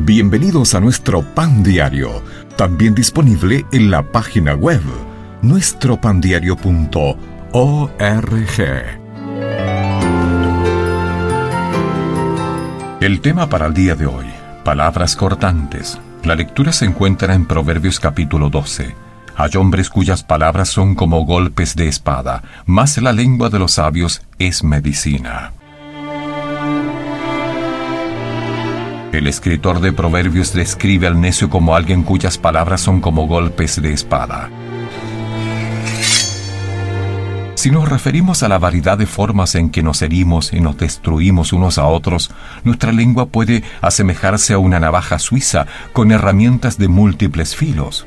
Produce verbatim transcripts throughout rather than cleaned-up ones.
Bienvenidos a nuestro Pan Diario, también disponible en la página web nuestro pan diario punto org. El tema para el día de hoy: palabras cortantes. La lectura se encuentra en Proverbios capítulo doce. Hay hombres cuyas palabras son como golpes de espada, mas la lengua de los sabios es medicina. El escritor de Proverbios describe al necio como alguien cuyas palabras son como golpes de espada. Si nos referimos a la variedad de formas en que nos herimos y nos destruimos unos a otros, nuestra lengua puede asemejarse a una navaja suiza con herramientas de múltiples filos.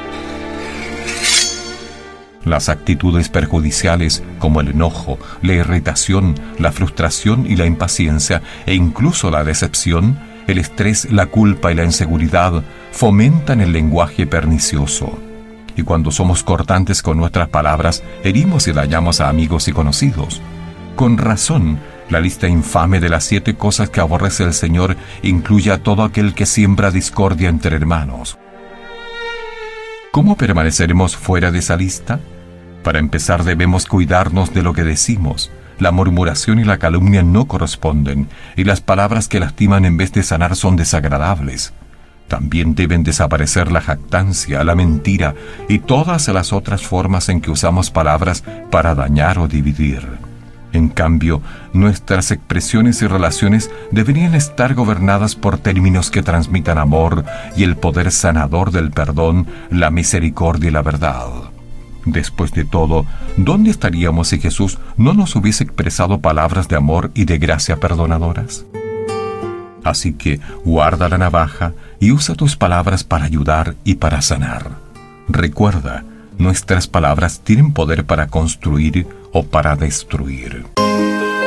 Las actitudes perjudiciales, como el enojo, la irritación, la frustración y la impaciencia, e incluso la decepción, el estrés, la culpa y la inseguridad, fomentan el lenguaje pernicioso. Y cuando somos cortantes con nuestras palabras, herimos y dañamos a amigos y conocidos. Con razón, la lista infame de las siete cosas que aborrece el Señor incluye a todo aquel que siembra discordia entre hermanos. ¿Cómo permaneceremos fuera de esa lista? Para empezar, debemos cuidarnos de lo que decimos. La murmuración y la calumnia no corresponden, y las palabras que lastiman en vez de sanar son desagradables. También deben desaparecer la jactancia, la mentira y todas las otras formas en que usamos palabras para dañar o dividir. En cambio, nuestras expresiones y relaciones deberían estar gobernadas por términos que transmitan amor y el poder sanador del perdón, la misericordia y la verdad. Después de todo, ¿dónde estaríamos si Jesús no nos hubiese expresado palabras de amor y de gracia perdonadoras? Así que guarda la navaja y usa tus palabras para ayudar y para sanar. Recuerda, nuestras palabras tienen poder para construir o para destruir.